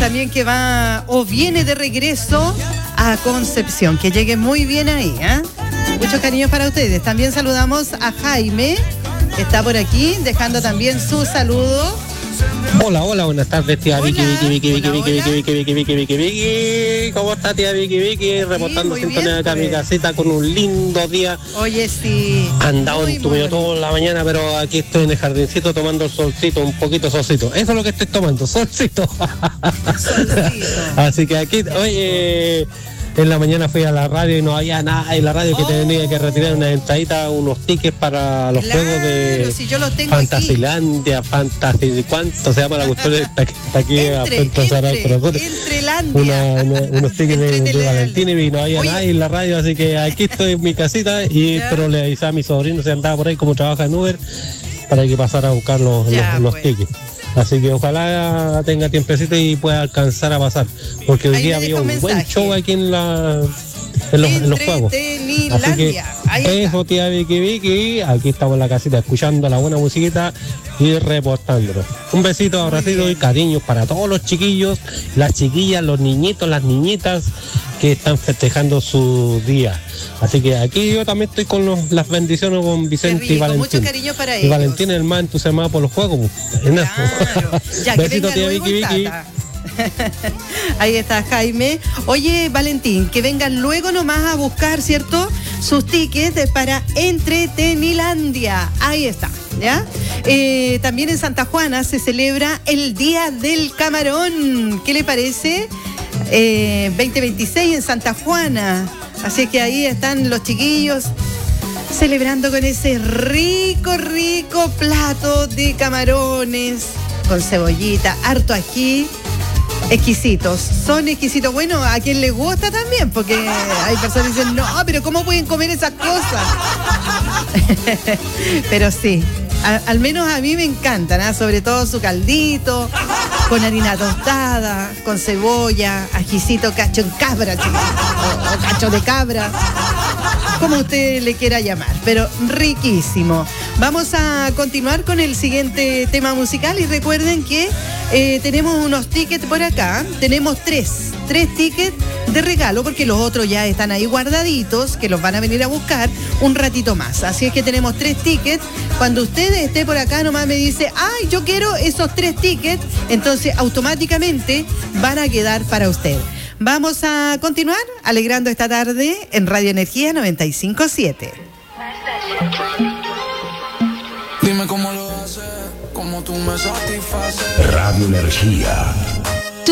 también que va o viene de regreso a Concepción. Que llegue muy bien ahí, ¿eh? Muchos cariños para ustedes. También saludamos a Jaime, que está por aquí, dejando también su saludo. Hola, buenas tardes, tía Vicky. ¿Cómo está, tía Vicky? Reportando sintonía acá a mi casita con un lindo día. Oye, sí. Andado en tu medio toda la mañana, pero aquí estoy en el jardincito tomando el solcito, un poquito solcito. Eso es lo que estoy tomando, solcito. Así que aquí, oye, en la mañana fui a la radio y no había nada en la radio, que tenía que retirar una entradita, unos tickets para los juegos de Fantasilandia, ¿cuánto se llama la cuestión? Está aquí a Puerto Sarao, unos tickets de Valentín, y no había nada en la radio, así que aquí estoy en mi casita, pero le avisé a mi sobrino, se andaba por ahí como trabaja en Uber, para que pasara a buscar los tickets. Así que ojalá tenga tiempecito y pueda alcanzar a pasar, porque hoy día había un buen show aquí en los juegos. Así que eso, tía Vicky, aquí estamos en la casita escuchando la buena musiquita y reportándolo. Un besito, abracito y cariños para todos los chiquillos, las chiquillas, los niñitos, las niñitas que están festejando su día. Así que aquí yo también estoy con las bendiciones con Vicente y Valentín. Mucho cariño para ellos. Y Valentín es el más entusiasmado por los juegos. Claro. Ya, besito, tía Vicky. Ahí está Jaime. Oye, Valentín, que vengan luego nomás a buscar, ¿cierto?, sus tickets para Entretenilandia. Ahí está, ¿ya? También en Santa Juana se celebra el Día del Camarón. ¿Qué le parece? 2026 en Santa Juana. Así que ahí están los chiquillos celebrando con ese rico plato de camarones con cebollita, harto ají. Exquisitos, son exquisitos. Bueno, a quien le gusta también, porque hay personas que dicen, no, pero ¿cómo pueden comer esas cosas? Pero sí, al menos a mí me encantan, ¿eh? Sobre todo su caldito, con harina tostada, con cebolla, ajicito, cacho en cabra, o cacho de cabra, como usted le quiera llamar, pero riquísimo. Vamos a continuar con el siguiente tema musical y recuerden que tenemos unos tickets por acá, tenemos tres tickets de regalo, porque los otros ya están ahí guardaditos, que los van a venir a buscar un ratito más. Así es que tenemos 3 tickets. Cuando usted esté por acá nomás me dice, ay, yo quiero esos 3 tickets, entonces automáticamente van a quedar para usted. Vamos a continuar alegrando esta tarde en Radio Energía 95.7. Dime cómo lo haces, cómo tú me satisfaces. Radio Energía